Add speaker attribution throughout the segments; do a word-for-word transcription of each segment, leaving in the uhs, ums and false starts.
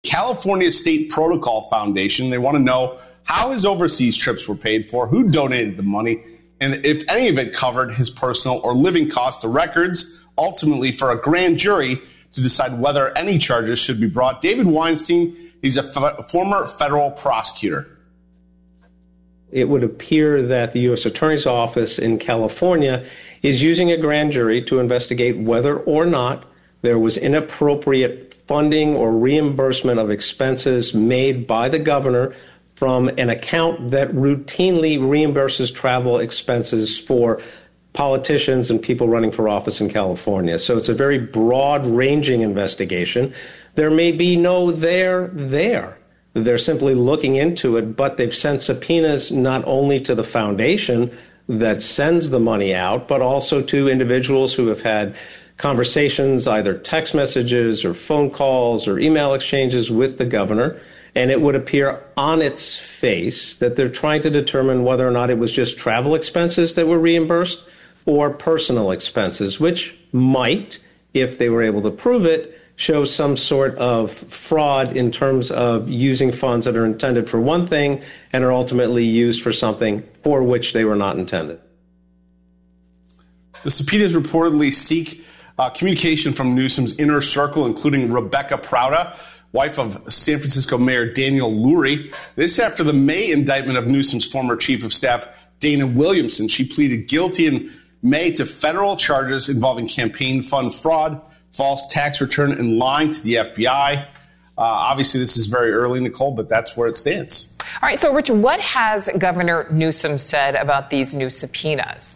Speaker 1: California State Protocol Foundation. They want to know how his overseas trips were paid for, who donated the money, and if any of it covered his personal or living costs. The records, ultimately for a grand jury to decide whether any charges should be brought. David Weinstein, he's a f- former federal prosecutor.
Speaker 2: It would appear that the U S Attorney's Office in California is using a grand jury to investigate whether or not there was inappropriate funding or reimbursement of expenses made by the governor from an account that routinely reimburses travel expenses for politicians and people running for office in California. So it's a very broad-ranging investigation. There may be no there there. They're simply looking into it, but they've sent subpoenas not only to the foundation that sends the money out, but also to individuals who have had conversations, either text messages or phone calls or email exchanges with the governor. And it would appear on its face that they're trying to determine whether or not it was just travel expenses that were reimbursed or personal expenses, which might, if they were able to prove it, show some sort of fraud in terms of using funds that are intended for one thing and are ultimately used for something for which they were not intended.
Speaker 1: The subpoenas reportedly seek uh, communication from Newsom's inner circle, including Rebecca Prouda, wife of San Francisco Mayor Daniel Lurie. This after the May indictment of Newsom's former chief of staff, Dana Williamson. She pleaded guilty in May to federal charges involving campaign fund fraud, false tax return, and lying to the F B I. Uh, obviously, this is very early, Nicole, but that's where it stands.
Speaker 3: All right, so, Rich, what has Governor Newsom said about these new subpoenas?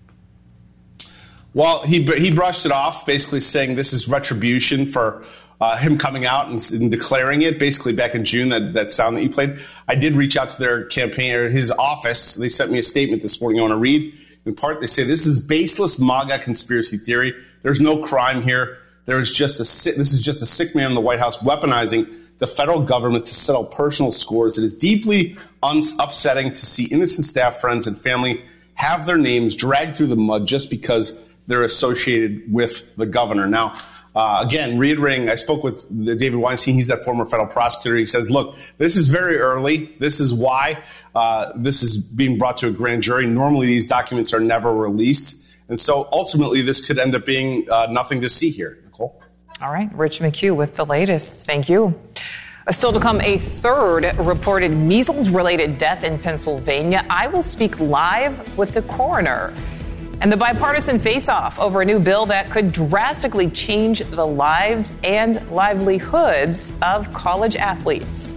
Speaker 1: Well, he he brushed it off, basically saying this is retribution for uh, him coming out and, and declaring it, basically back in June, that, that sound that you played. I did reach out to their campaign, or his office. They sent me a statement this morning I want to read. In part, they say this is baseless MAGA conspiracy theory. There's no crime here. There is just a this is just a sick man in the White House weaponizing the federal government to settle personal scores. It is deeply uns- upsetting to see innocent staff, friends, and family have their names dragged through the mud just because they're associated with the governor. Now, uh, again, reiterating, I spoke with David Weinstein. He's that former federal prosecutor. He says, look, this is very early. This is why uh, this is being brought to a grand jury. Normally, these documents are never released. And so ultimately, this could end up being uh, nothing to see here. Nicole?
Speaker 3: All right. Rich McHugh with the latest. Thank you. Uh, still to come, a third reported measles-related death in Pennsylvania. I will speak live with the coroner. And the bipartisan face-off over a new bill that could drastically change the lives and livelihoods of college athletes.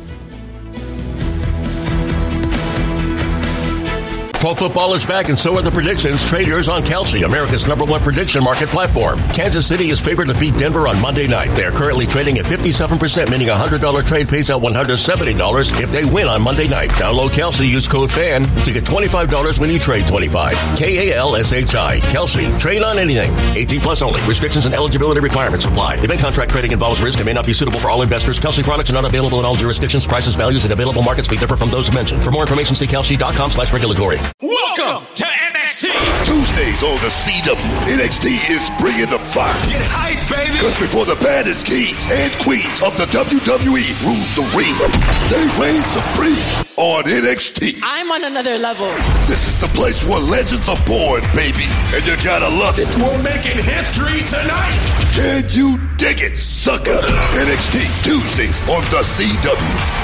Speaker 4: Pro football is back, and so are the predictions. Trade yours on Kalshi, America's number one prediction market platform. Kansas City is favored to beat Denver on Monday night. They are currently trading at fifty-seven percent, meaning a one hundred dollars trade pays out one hundred seventy dollars if they win on Monday night. Download Kalshi, use code FAN to get twenty-five dollars when you trade twenty-five dollars. K A L S H I. Kalshi. Trade on anything. eighteen plus only. Restrictions and eligibility requirements apply. Event contract trading involves risk and may not be suitable for all investors. Kalshi products are not available in all jurisdictions. Prices, values, and available markets may differ from those mentioned. For more information, see Kalshi.com slash regulatory.
Speaker 5: Welcome to N X T.
Speaker 6: Tuesdays on the C W. N X T is bringing the fire.
Speaker 5: Get hype, baby.
Speaker 6: Because before the baddest kings and queens of the W W E rule the ring, they reign supreme on N X T.
Speaker 7: I'm on another level.
Speaker 6: This is the place where legends are born, baby. And you gotta love it.
Speaker 5: We're making history tonight.
Speaker 6: Can you dig it, sucker? N X T, Tuesdays on the C W.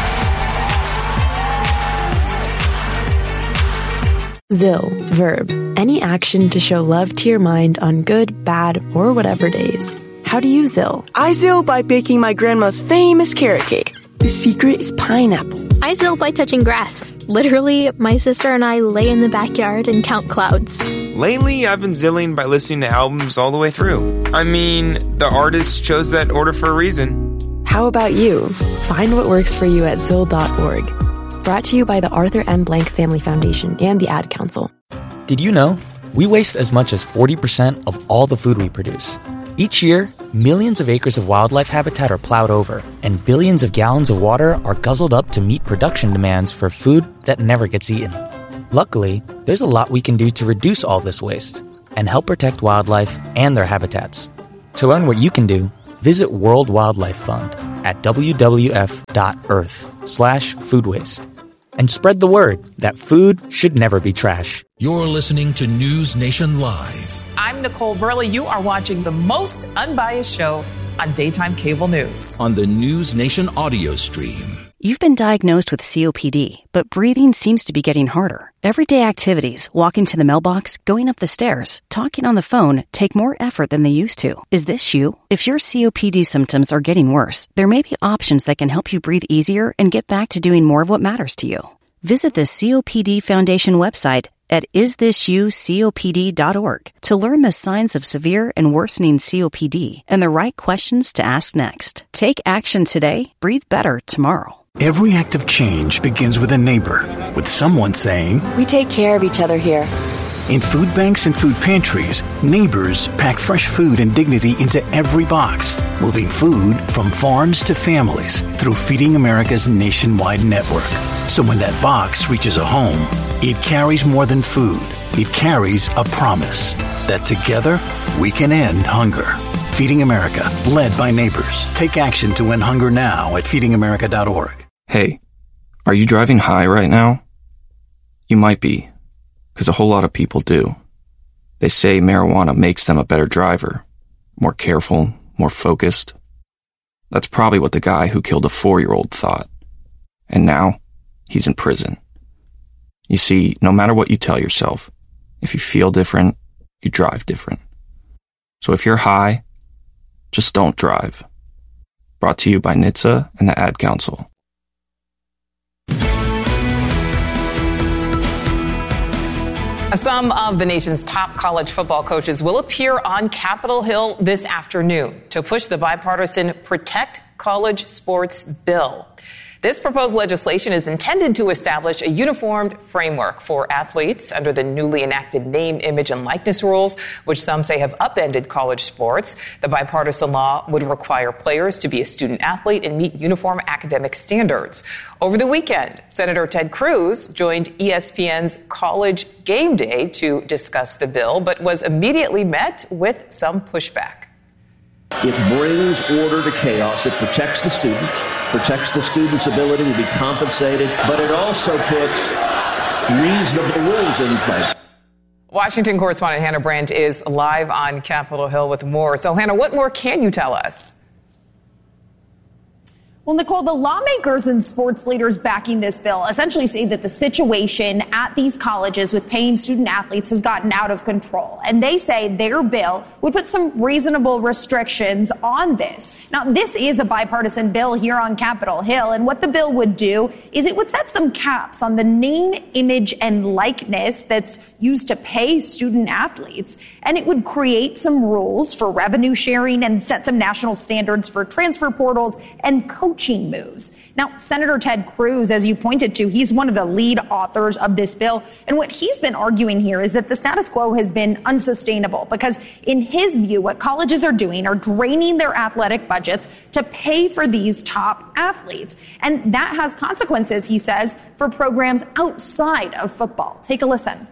Speaker 8: Zill, verb, any action to show love to your mind on good, bad, or whatever days. How do you Zill?
Speaker 9: I Zill by baking my grandma's famous carrot cake. The secret is pineapple.
Speaker 10: I Zill by touching grass. Literally, my sister and I lay in the backyard and count clouds.
Speaker 11: Lately, I've been Zilling by listening to albums all the way through. I mean, the artist chose that order for a reason.
Speaker 8: How about you? Find what works for you at Zill dot org. Brought to you by the Arthur M. Blank Family Foundation and the Ad Council.
Speaker 12: Did you know? We waste as much as forty percent of all the food we produce. Each year, millions of acres of wildlife habitat are plowed over, and billions of gallons of water are guzzled up to meet production demands for food that never gets eaten. Luckily, there's a lot we can do to reduce all this waste and help protect wildlife and their habitats. To learn what you can do, visit World Wildlife Fund at w w f dot earth slash food waste. And spread the word that food should never be trash.
Speaker 7: You're listening to News Nation Live.
Speaker 3: I'm Nicole Burley. You are watching the most unbiased show on daytime cable news.
Speaker 7: On the News Nation audio stream.
Speaker 13: You've been diagnosed with C O P D, but breathing seems to be getting harder. Everyday activities, walking to the mailbox, going up the stairs, talking on the phone, take more effort than they used to. Is this you? If your C O P D symptoms are getting worse, there may be options that can help you breathe easier and get back to doing more of what matters to you. Visit the C O P D Foundation website at is this you copd dot org to learn the signs of severe and worsening C O P D and the right questions to ask next. Take action today, breathe better tomorrow.
Speaker 14: Every act of change begins with a neighbor, with someone saying,
Speaker 15: "We take care of each other here."
Speaker 14: In food banks and food pantries, neighbors pack fresh food and dignity into every box, moving food from farms to families through Feeding America's nationwide network. So when that box reaches a home, it carries more than food. It carries a promise that together we can end hunger. Feeding America, led by neighbors. Take action to end hunger now at feeding america dot org.
Speaker 16: Hey, are you driving high right now? You might be, because a whole lot of people do. They say marijuana makes them a better driver, more careful, more focused. That's probably what the guy who killed a four-year-old thought. And now, he's in prison. You see, no matter what you tell yourself, if you feel different, you drive different. So if you're high, just don't drive. Brought to you by N H T S A and the Ad Council.
Speaker 3: Some of the nation's top college football coaches will appear on Capitol Hill this afternoon to push the bipartisan Protect College Sports bill. This proposed legislation is intended to establish a uniformed framework for athletes under the newly enacted name, image, and likeness rules, which some say have upended college sports. The bipartisan law would require players to be a student athlete and meet uniform academic standards. Over the weekend, Senator Ted Cruz joined E S P N's College Game Day to discuss the bill, but was immediately met with some pushback.
Speaker 17: It brings order to chaos. It protects the students, protects the students' ability to be compensated, but it also puts reasonable rules in place.
Speaker 3: Washington correspondent Hannah Brandt is live on Capitol Hill with more. So, Hannah, what more can you tell us?
Speaker 18: Well, Nicole, the lawmakers and sports leaders backing this bill essentially say that the situation at these colleges with paying student athletes has gotten out of control. And they say their bill would put some reasonable restrictions on this. Now, this is a bipartisan bill here on Capitol Hill. And what the bill would do is it would set some caps on the name, image, and likeness that's used to pay student athletes. And it would create some rules for revenue sharing and set some national standards for transfer portals and coaching moves. Now, Senator Ted Cruz, as you pointed to, he's one of the lead authors of this bill. And what he's been arguing here is that the status quo has been unsustainable because in his view, what colleges are doing are draining their athletic budgets to pay for these top athletes. And that has consequences, he says, for programs outside of football. Take a listen.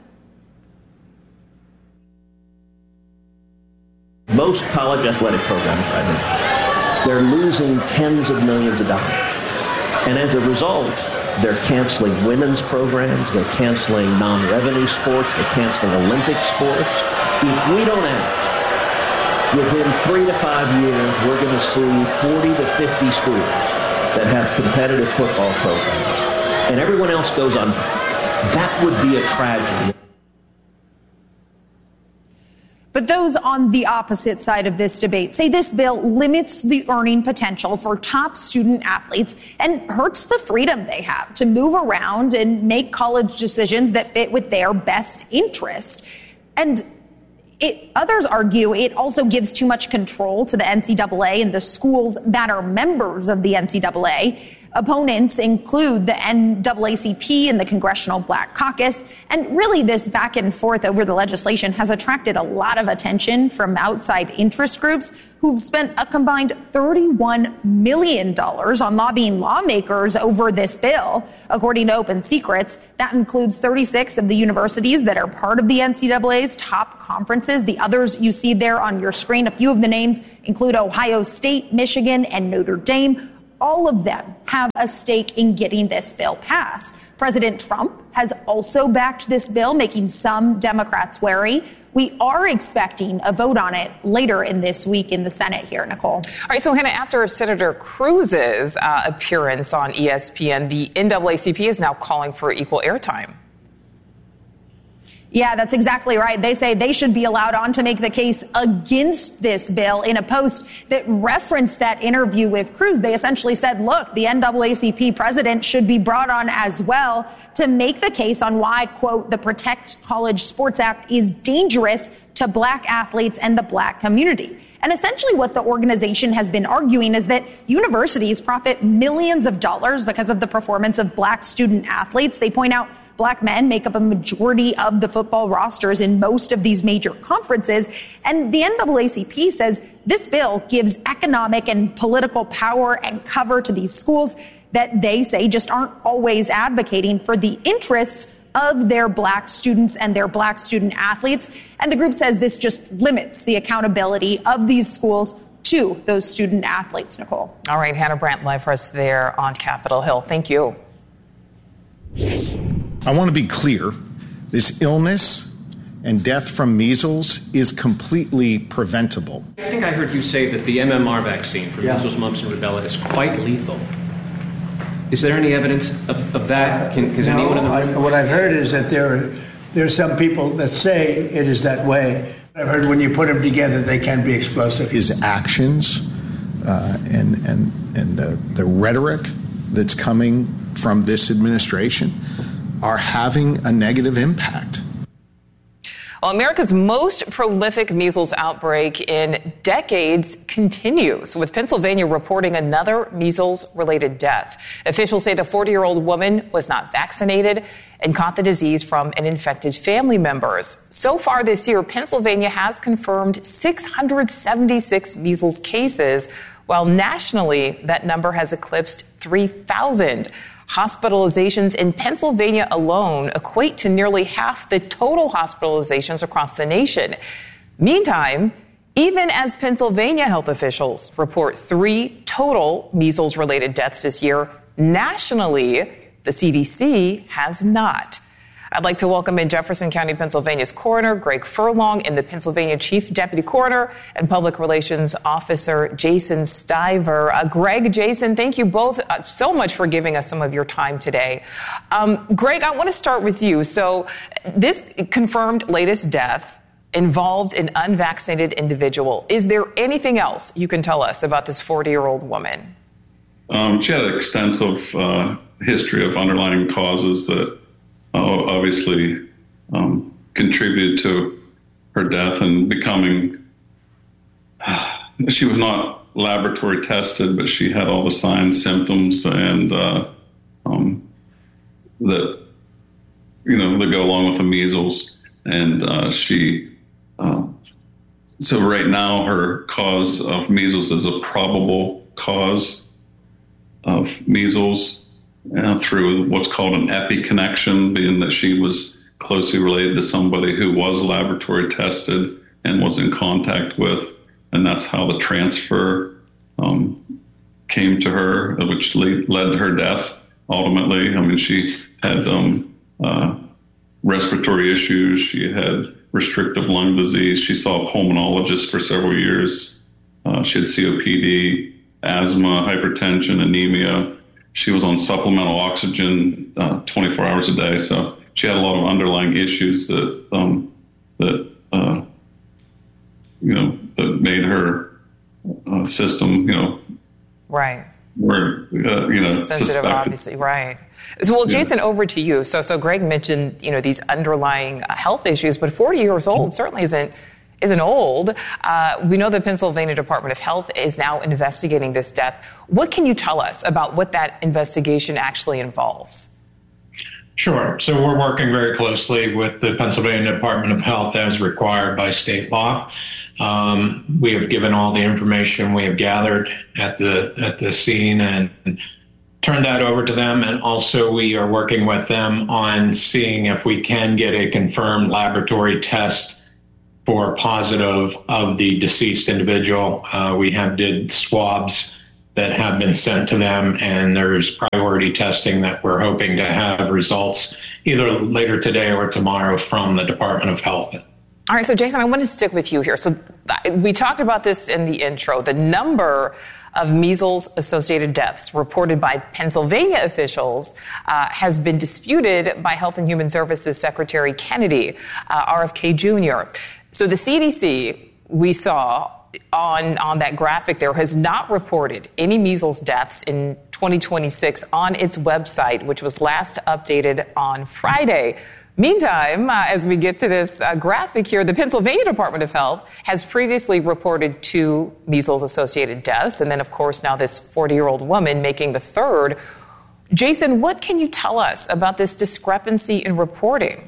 Speaker 17: Most college athletic programs right now, they're losing tens of millions of dollars. And as a result, they're canceling women's programs, they're canceling non-revenue sports, they're canceling Olympic sports. If we don't act, within three to five years, we're going to see forty to fifty schools that have competitive football programs. And everyone else goes on. That would be a tragedy.
Speaker 18: But those on the opposite side of this debate say this bill limits the earning potential for top student athletes and hurts the freedom they have to move around and make college decisions that fit with their best interest. And it, others argue it also gives too much control to the N C double A and the schools that are members of the N C double A. Opponents include the N double A C P and the Congressional Black Caucus. And really, this back and forth over the legislation has attracted a lot of attention from outside interest groups who've spent a combined thirty-one million dollars on lobbying lawmakers over this bill. According to Open Secrets, that includes thirty-six of the universities that are part of the N C double A's top conferences. The others you see there on your screen, a few of the names include Ohio State, Michigan, and Notre Dame. all of them have a stake in getting this bill passed. President Trump has also backed this bill, making some Democrats wary. We are expecting a vote on it later in this week in the Senate here, Nicole.
Speaker 3: All right, so Hannah, after Senator Cruz's uh, appearance on E S P N, the N double A C P is now calling for equal airtime.
Speaker 18: Yeah, that's exactly right. They say they should be allowed on to make the case against this bill. In a post that referenced that interview with Cruz, they essentially said, look, the N double A C P president should be brought on as well to make the case on why, quote, the Protect College Sports Act is dangerous to black athletes and the black community. And essentially what the organization has been arguing is that universities profit millions of dollars because of the performance of black student athletes. They point out black men make up a majority of the football rosters in most of these major conferences. And the N double A C P says this bill gives economic and political power and cover to these schools that they say just aren't always advocating for the interests of their black students and their black student athletes. And the group says this just limits the accountability of these schools to those student athletes, Nicole.
Speaker 3: All right, Hannah Brandt live for us there on Capitol Hill. Thank you.
Speaker 19: I want to be clear. This illness and death from measles is completely preventable.
Speaker 20: I think I heard you say that the M M R vaccine for yeah. measles, mumps, and rubella is quite lethal. Is there any evidence of, of that? Can,
Speaker 21: no, anyone in the I, what I've heard is that there are, there are some people that say it is that way. I've heard when you put them together, they can be explosive.
Speaker 19: His actions uh, and and and the, the rhetoric that's coming from this administration are having a negative impact.
Speaker 3: Well, America's most prolific measles outbreak in decades continues, with Pennsylvania reporting another measles-related death. Officials say the forty-year-old woman was not vaccinated and caught the disease from an infected family members. So far this year, Pennsylvania has confirmed six hundred seventy-six measles cases, while nationally that number has eclipsed three thousand. Hospitalizations in Pennsylvania alone equate to nearly half the total hospitalizations across the nation. Meantime, even as Pennsylvania health officials report three total measles-related deaths this year, nationally, the C D C has not. I'd like to welcome in Jefferson County, Pennsylvania's coroner, Greg Furlong, and the Pennsylvania Chief Deputy Coroner and Public Relations Officer, Jason Stiver. Uh, Greg, Jason, thank you both uh, so much for giving us some of your time today. Um, Greg, I want to start with you. So this confirmed latest death involved an unvaccinated individual. Is there anything else you can tell us about this forty-year-old woman?
Speaker 22: Um, she had an extensive uh, history of underlying causes that Uh, obviously um, contributed to her death and becoming, uh, she was not laboratory tested, but she had all the signs, symptoms, and uh, um, that, you know, that go along with the measles. And uh, she, uh, so right now her cause of measles is a probable cause of measles. Uh, through what's called an epi-connection, being that she was closely related to somebody who was laboratory tested and was in contact with, and that's how the transfer um, came to her, which lead, led to her death ultimately. I mean, she had um, uh, respiratory issues, she had restrictive lung disease, she saw a pulmonologist for several years, uh, she had C O P D, asthma, hypertension, anemia. She was on supplemental oxygen uh, twenty-four hours a day, so she had a lot of underlying issues that um, that uh, you know that made her uh, system, you know,
Speaker 3: right,
Speaker 22: were uh, you know
Speaker 3: sensitive,
Speaker 22: suspected.
Speaker 3: Obviously, right. So, well, Jason, yeah. over to you. So, so Greg mentioned you know these underlying uh, health issues, but forty years old mm-hmm. certainly isn't. isn't old. Uh, we know the Pennsylvania Department of Health is now investigating this death. What can you tell us about what that investigation actually involves?
Speaker 23: Sure. So we're working very closely with the Pennsylvania Department of Health as required by state law. Um, we have given all the information we have gathered at the at the scene and turned that over to them. And also we are working with them on seeing if we can get a confirmed laboratory test for positive of the deceased individual. Uh, we have did swabs that have been sent to them, and there's priority testing that we're hoping to have results either later today or tomorrow from the Department of Health.
Speaker 3: All right, so Jason, I want to stick with you here. So we talked about this in the intro. The number of measles-associated deaths reported by Pennsylvania officials uh, has been disputed by Health and Human Services Secretary Kennedy, uh, R F K Junior So the C D C, we saw on, on that graphic there, has not reported any measles deaths in twenty twenty-six on its website, which was last updated on Friday. Meantime, uh, as we get to this uh, graphic here, the Pennsylvania Department of Health has previously reported two measles-associated deaths, and then, of course, now this forty-year-old woman making the third. Jason, what can you tell us about this discrepancy in reporting?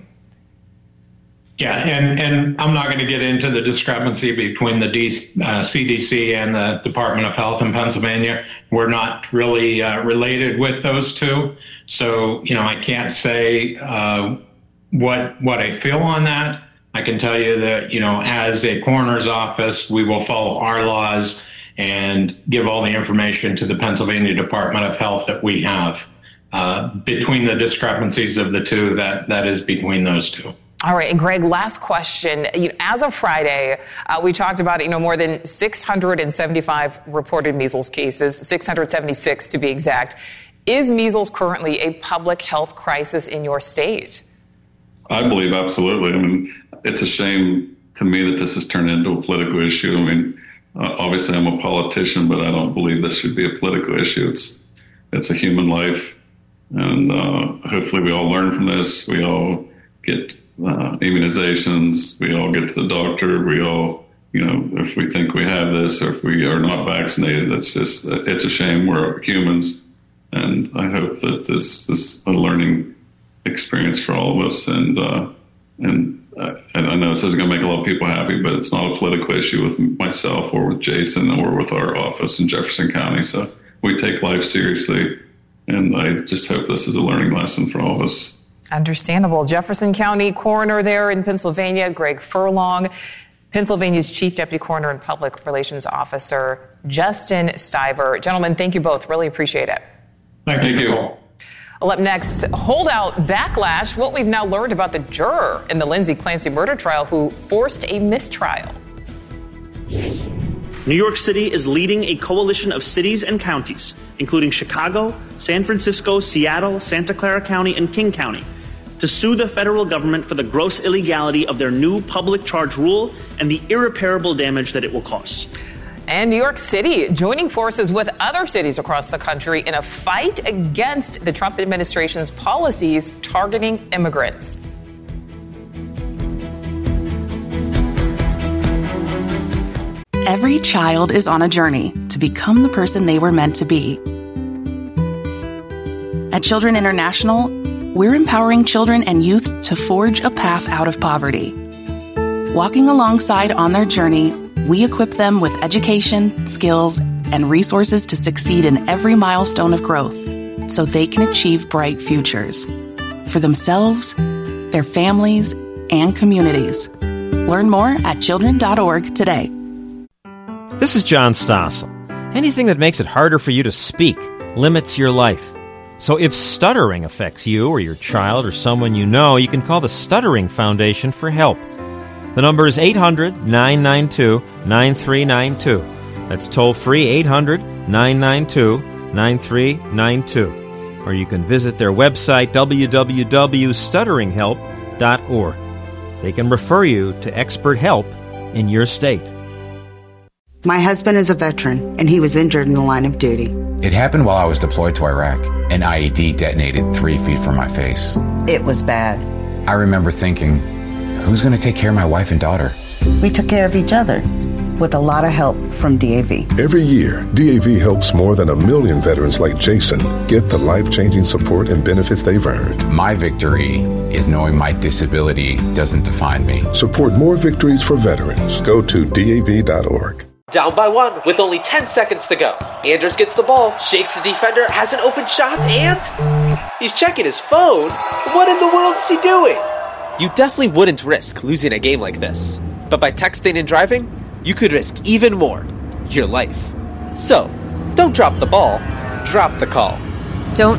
Speaker 23: Yeah, and, and I'm not going to get into the discrepancy between the D, uh, C D C and the Department of Health in Pennsylvania. We're not really uh, related with those two. So, you know, I can't say uh, what what I feel on that. I can tell you that, you know, as a coroner's office, we will follow our laws and give all the information to the Pennsylvania Department of Health that we have. Uh, between the discrepancies of the two, that that is between those two.
Speaker 3: All right, and Greg, last question. You know, as of Friday, uh, we talked about, you know, more than six hundred seventy-five reported measles cases, six hundred seventy-six to be exact. Is measles currently a public health crisis in your state?
Speaker 22: I believe absolutely. I mean, it's a shame to me that this has turned into a political issue. I mean, uh, obviously I'm a politician, but I don't believe this should be a political issue. It's it's a human life, and uh, hopefully we all learn from this. We all get Uh, immunizations, we all get to the doctor, we all, you know, if we think we have this or if we are not vaccinated, that's just, it's a shame. We're humans, and I hope that this is a learning experience for all of us. And, uh, and uh, I know this isn't going to make a lot of people happy, but it's not a political issue with myself or with Jason or with our office in Jefferson County. So we take life seriously, and I just hope this is a learning lesson for all of us.
Speaker 3: Understandable. Jefferson County coroner there in Pennsylvania, Greg Furlong, Pennsylvania's Chief Deputy Coroner and Public Relations Officer, Justin Stiver. Gentlemen, thank you both. Really appreciate it.
Speaker 23: Thank, thank you.
Speaker 3: Well, up next, holdout backlash, what we've now learned about the juror in the Lindsay Clancy murder trial who forced a mistrial.
Speaker 1: New York City is leading a coalition of cities and counties, including Chicago, San Francisco, Seattle, Santa Clara County, and King County, to sue the federal government for the gross illegality of their new public charge rule and the irreparable damage that it will cause.
Speaker 3: And New York City joining forces with other cities across the country in a fight against the Trump administration's policies targeting immigrants.
Speaker 2: Every child is on a journey to become the person they were meant to be. At Children International, we're empowering children and youth to forge a path out of poverty. Walking alongside on their journey, we equip them with education, skills, and resources to succeed in every milestone of growth so they can achieve bright futures for themselves, their families, and communities. Learn more at children dot org today.
Speaker 4: This is John Stossel. Anything that makes it harder for you to speak limits your life. So if stuttering affects you or your child or someone you know, you can call the Stuttering Foundation for help. The number is eight hundred, nine nine two, nine three nine two. That's toll-free eight hundred, nine nine two, nine three nine two. Or you can visit their website, w w w dot stuttering help dot org. They can refer you to expert help in your state.
Speaker 24: My husband is a veteran, and he was injured in the line of duty.
Speaker 25: It happened while I was deployed to Iraq. An I E D detonated three feet from my face.
Speaker 24: It was bad.
Speaker 25: I remember thinking, who's going to take care of my wife and daughter?
Speaker 24: We took care of each other, with a lot of help from D A V.
Speaker 6: Every year, D A V helps more than a million veterans like Jason get the life-changing support and benefits they've earned.
Speaker 25: My victory is knowing my disability doesn't define me.
Speaker 6: Support more victories for veterans. Go to D A V dot org.
Speaker 26: Down by one with only ten seconds to go. Anders gets the ball, shakes the defender, has an open shot, and he's checking his phone. What in the world is he doing? You definitely wouldn't risk losing a game like this. But by texting and driving, you could risk even more. Your life. So, Don't drop the ball, drop the call.
Speaker 5: Don't